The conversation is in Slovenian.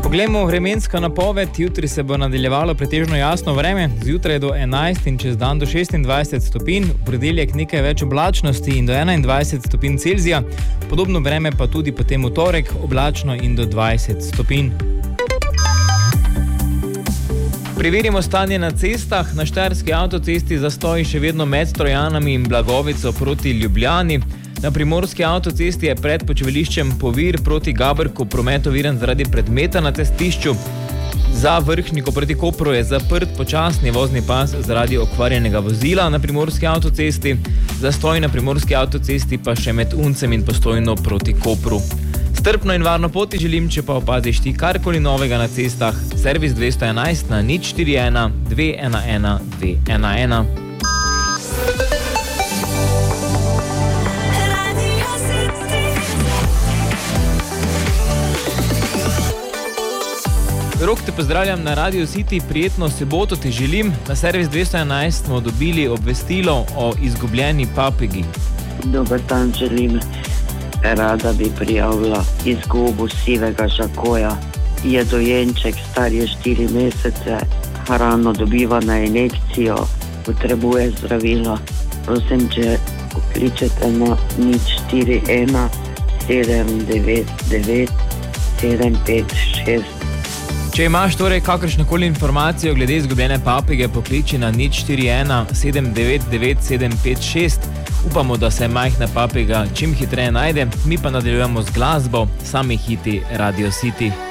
Poglejmo vremenska napoved. Jutri se bo nadaljevalo pretežno jasno vreme, zjutraj do 11 in čez dan do 26 stopinj, v ponedeljek nekaj več oblačnosti in do 21 stopinj Celzija, podobno vreme pa tudi potem v torek, oblačno in do 20 stopinj. Preverimo stanje na cestah. Na Štajerski avtocesti zastoji še vedno med Trojanami in Blagovico proti Ljubljani. Na Primorski avtocesti je pred počivališčem Povir proti Gabrku promet oviran zaradi predmeta na cestišču. Za Vrhniko proti Kopru je zaprt počasni vozni pas zaradi okvarjenega vozila na Primorski avtocesti. Zastoj na Primorski avtocesti pa še med Uncem in Postojno proti Kopru. Strpno in varno poti želim, če pa opaziš ti karkoli novega na cestah. Servis 211 na 041 211 211. Rok, te pozdravljam na Radio City, prijetno soboto ti želim. Na servis 211 smo dobili obvestilo o izgubljeni papigi. Dober dan želim. Rada bi prijavila izgubo sivega žakoja. Je dojenček, star je 4 mesece, hrano dobiva na injekcijo, potrebuje zdravila. Prosim, če pokličete na 041 799 756. Če imaš torej kakršnokoli informacijo glede izgubljene papige, pokliči na 041 799 756. Upamo, da se majhna papiga čim hitreje najde, mi pa nadaljujemo z glasbo, sami hiti Radio City.